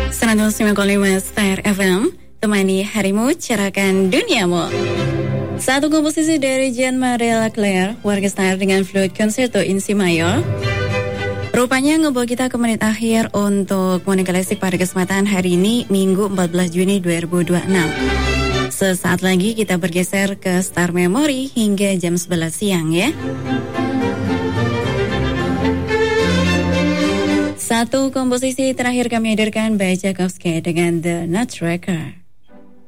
105,5 Star FM, temani harimu, cerahkan duniamu. Satu komposisi dari Jean-Marie Leclerc, warga Star dengan Flute Concerto in Si Mayor. Rupanya ngebawa kita ke menit akhir untuk Morning Classic pada kesempatan hari ini, Minggu 14 Juni 2026. Sesaat lagi kita bergeser ke Star Memory hingga jam 11 siang ya. Satu komposisi terakhir kami hadirkan by Tchaikovsky dengan The Nutcracker.